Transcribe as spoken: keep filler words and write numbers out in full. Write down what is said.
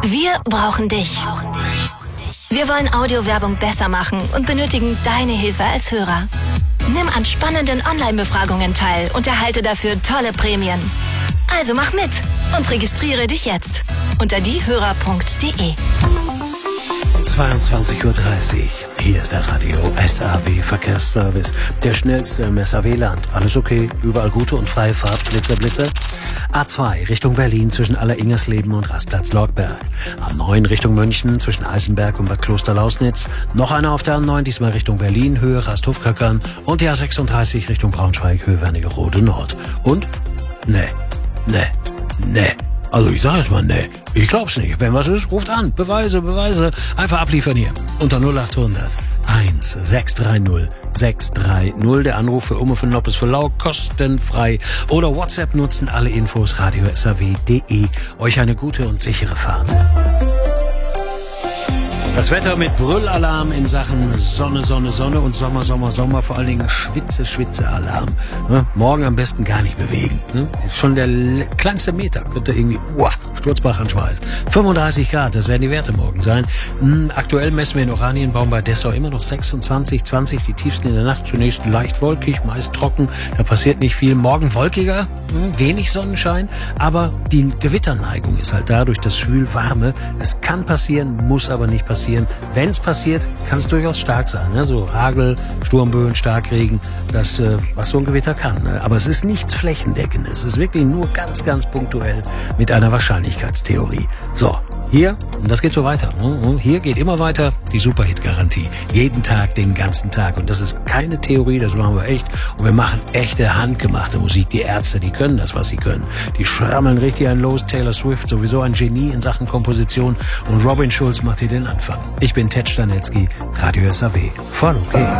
Wir brauchen dich. Wir wollen Audiowerbung besser machen und benötigen deine Hilfe als Hörer. Nimm an spannenden Online-Befragungen teil und erhalte dafür tolle Prämien. Also mach mit und registriere dich jetzt unter diehörer punkt de. zweiundzwanzig Uhr dreißig. Hier ist der Radio S A W Verkehrsservice. Der schnellste im S A W-Land. Alles okay? Überall gute und freie Fahrt? Blitzer, Blitzer? A zwei Richtung Berlin zwischen Alleringersleben und Rastplatz Lortberg. A neun Richtung München zwischen Eisenberg und Bad Klosterlausnitz. Noch einer auf der A neun, diesmal Richtung Berlin, Höhe Rasthofkackern. Und die A sechsunddreißig Richtung Braunschweig, Höhe Wernigerode Nord. Und? Ne, ne, ne. Also ich sag jetzt mal ne. Ich glaub's nicht. Wenn was ist, ruft an. Beweise, Beweise. Einfach abliefern hier. Unter null acht hundert eins sechs drei null sechs drei null. Der Anruf für Umme für Noppes für Lau, kostenfrei. Oder WhatsApp nutzen. Alle Infos radio s a w punkt de. Euch eine gute und sichere Fahrt. Das Wetter mit Brüllalarm in Sachen Sonne, Sonne, Sonne und Sommer, Sommer, Sommer. Vor allen Dingen Schwitze, Schwitze-Alarm. Ne? Morgen am besten gar nicht bewegen. Ne? Schon der kleinste Meter könnte irgendwie, uah, Sturzbach an Schweiß. fünfunddreißig Grad, das werden die Werte morgen sein. Hm, aktuell messen wir in Oranienbaum bei Dessau immer noch sechsundzwanzig, zwanzig. Die tiefsten in der Nacht zunächst leicht wolkig, meist trocken. Da passiert nicht viel. Morgen wolkiger, hm, wenig Sonnenschein. Aber die Gewitterneigung ist halt da durch das Schwül-Warme. Es kann passieren, muss aber nicht passieren. Wenn es passiert, kann es durchaus stark sein. Ne? So Hagel, Sturmböen, Starkregen, das, äh, was so ein Gewitter kann. Ne? Aber es ist nichts Flächendeckendes. Es ist wirklich nur ganz, ganz punktuell mit einer Wahrscheinlichkeitstheorie. So, hier, und das geht so weiter. Ne? Hier geht immer weiter die Superhit-Garantie. Jeden Tag, den ganzen Tag. Und das ist keine Theorie, das machen wir echt. Und wir machen echte, handgemachte Musik. Die Ärzte, die können das, was sie können. Die schrammeln richtig einen los. Taylor Swift, sowieso ein Genie in Sachen Komposition. Und Robin Schulz macht hier den Anfang. Ich bin Ted Stanecki, Radio S A W. Voll okay.